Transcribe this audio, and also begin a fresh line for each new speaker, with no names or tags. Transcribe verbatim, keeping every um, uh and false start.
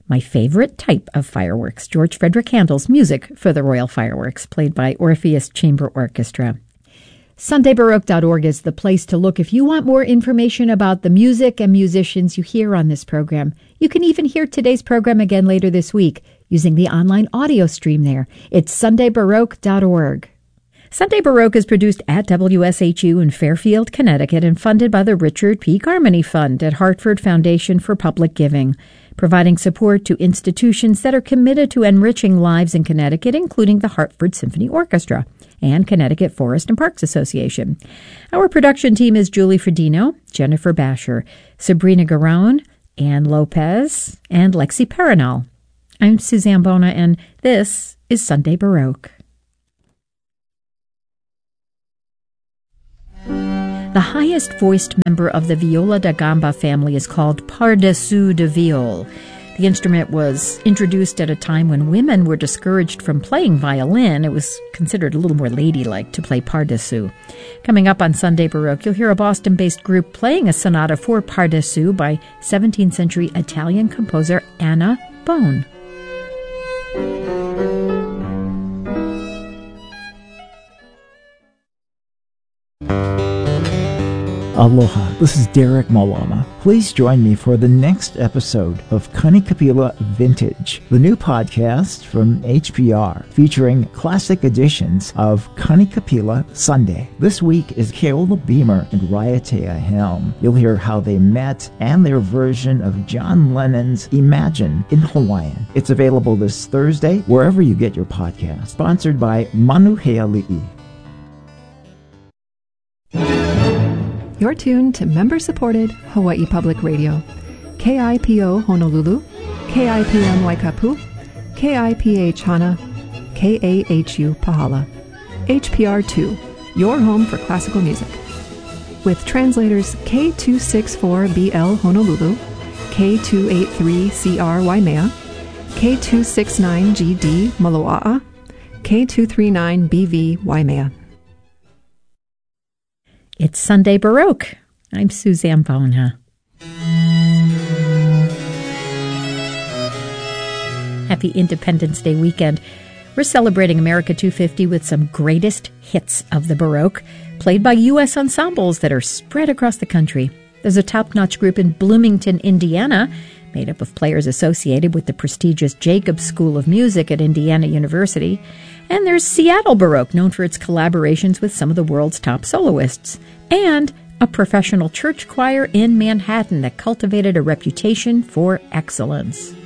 My favorite type of fireworks, George Frederick Handel's music for the Royal Fireworks, played by Orpheus Chamber Orchestra. Sunday Baroque dot org is the place to look if you want more information about the music and musicians you hear on this program. You can even hear today's program again later this week using the online audio stream there. It's Sunday Baroque dot org. Sunday Baroque is produced at W S H U in Fairfield, Connecticut, and funded by the Richard P. Carmody Fund at Hartford Foundation for Public Giving, providing support to institutions that are committed to enriching lives in Connecticut, including the Hartford Symphony Orchestra and Connecticut Forest and Parks Association. Our production team is Julie Fredino, Jennifer Basher, Sabrina Garone, Ann Lopez, and Lexi Perinal. I'm Suzanne Bona, and this is Sunday Baroque. The highest-voiced member of the viola da gamba family is called pardessus de viol. The instrument was introduced at a time when women were discouraged from playing violin. It was considered a little more ladylike to play pardessus. Coming up on Sunday Baroque, you'll hear a Boston-based group playing a sonata for pardessus by seventeenth century Italian composer Anna Bone.
Aloha, this is Derek Malama. Please join me for the next episode of Kanikapila Vintage, the new podcast from H P R featuring classic editions of Kanikapila Sunday. This week is Keola Beamer and Raiatea Helm. You'll hear how they met and their version of John Lennon's Imagine in Hawaiian. It's available this Thursday wherever you get your podcast. Sponsored by Manuheali'i.
You're tuned to member-supported Hawaii Public Radio. K I P O Honolulu, K I P M Waikapu, K I P H Hana, K A H U Pahala. H P R two, your home for classical music. With translators K two sixty-four B L Honolulu, K two eighty-three C R Waimea, K two sixty-nine G D Moloa'a, K two thirty-nine B V Waimea.
It's Sunday Baroque. I'm Suzanne Bona. Happy Independence Day weekend. We're celebrating America two fifty with some greatest hits of the Baroque, played by U S ensembles that are spread across the country. There's a top-notch group in Bloomington, Indiana, made up of players associated with the prestigious Jacobs School of Music at Indiana University. And there's Seattle Baroque, known for its collaborations with some of the world's top soloists. And a professional church choir in Manhattan that cultivated a reputation for excellence.